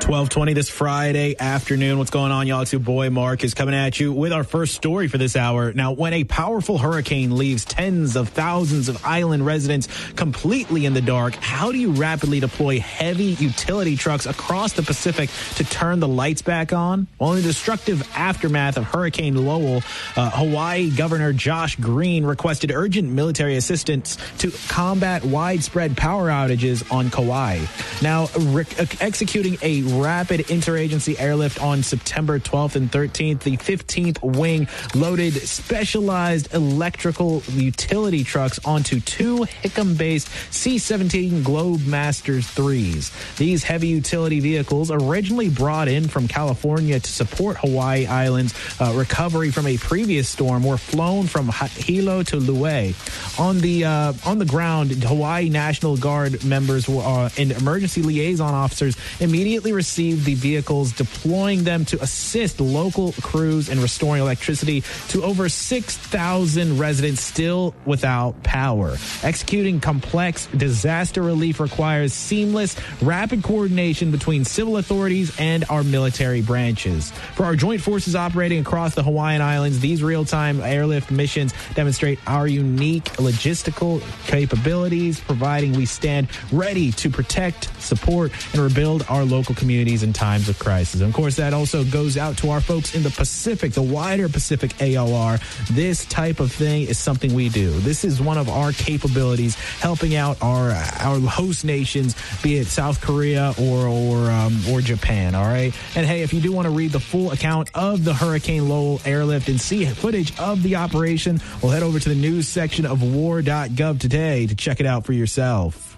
12:20 this Friday afternoon. What's going on, y'all? It's your boy Mark is coming at you with our first story for this hour. Now, when a powerful hurricane leaves tens of thousands of island residents completely in the dark, how do you rapidly deploy heavy utility trucks across the Pacific to turn the lights back on? Well, in the destructive aftermath of Hurricane Lowell, Hawaii Governor Josh Green requested urgent military assistance to combat widespread power outages on Kauai. Now, executing a rapid interagency airlift on September 12th and 13th, the 15th Wing loaded specialized electrical utility trucks onto two Hickam-based C-17 Globemasters 3s. These heavy utility vehicles, originally brought in from California to support Hawaii Island's recovery from a previous storm, were flown from Hilo to Lue. On the ground, Hawaii National Guard members and emergency liaison officers immediately received the vehicles, deploying them to assist local crews in restoring electricity to over 6,000 residents still without power. Executing complex disaster relief requires seamless, rapid coordination between civil authorities and our military branches. For our joint forces operating across the Hawaiian Islands, these real-time airlift missions demonstrate our unique logistical capabilities, providing we stand ready to protect, support, and rebuild our local communities in times of crisis. And of course, that also goes out to our folks in the Pacific, the wider Pacific ALR. This type of thing is something we do. This is one of our capabilities, helping out our host nations, be it South Korea or Japan. All right. And hey, if you do want to read the full account of the Hurricane Lowell airlift and see footage of the operation, we'll head over to the news section of war.gov today to check it out for yourself.